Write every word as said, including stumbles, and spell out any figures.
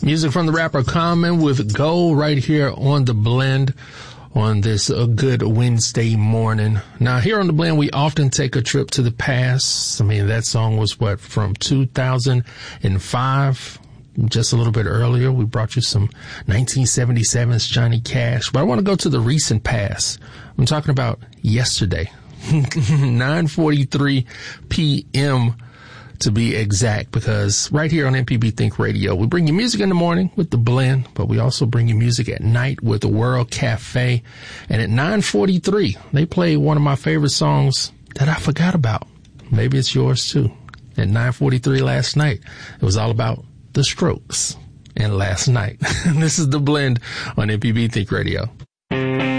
Music from the rapper Common with Go right here on The Blend on this uh, good Wednesday morning. Now, here on The Blend, we often take a trip to the past. I mean, that song was, what, from two thousand five? Just a little bit earlier, we brought you some nineteen seventy-seven's Johnny Cash. But I want to go to the recent past. I'm talking about yesterday, nine forty-three p.m., to be exact, because right here on M P B Think Radio, we bring you music in the morning with The Blend, but we also bring you music at night with the World Cafe. And at nine forty-three, they play one of my favorite songs that I forgot about. Maybe it's yours too. At nine forty-three last night, it was all about The Strokes and Last Night. This is The Blend on M P B Think Radio.